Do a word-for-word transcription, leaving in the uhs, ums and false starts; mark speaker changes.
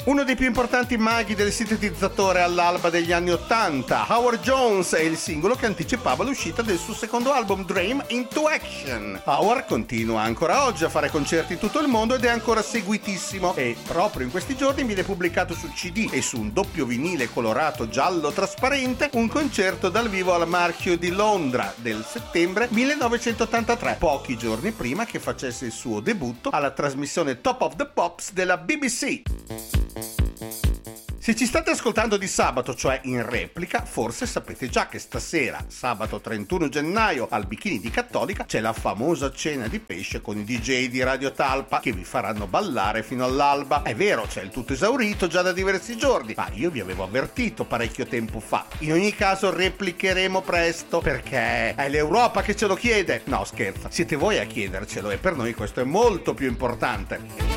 Speaker 1: Uno dei più importanti maghi del sintetizzatore all'alba degli anni ottanta, Howard Jones, è il singolo che anticipava l'uscita del suo secondo album Dream Into Action. Howard continua ancora oggi a fare concerti in tutto il mondo ed è ancora seguitissimo, e proprio in questi giorni viene pubblicato su C D e su un doppio vinile colorato giallo trasparente un concerto dal vivo al Marchio di Londra del settembre millenovecentottantatré, pochi giorni prima che facesse il suo debutto alla trasmissione Top of the Pops della B B C. Se ci state ascoltando di sabato, cioè in replica, forse sapete già che stasera, sabato trentuno gennaio, al Bikini di Cattolica, c'è la famosa cena di pesce con i D J di Radio Talpa che vi faranno ballare fino all'alba. È vero, c'è il tutto esaurito già da diversi giorni, ma io vi avevo avvertito parecchio tempo fa. In ogni caso replicheremo presto, perché è l'Europa che ce lo chiede. No, scherzo, siete voi a chiedercelo e per noi questo è molto più importante.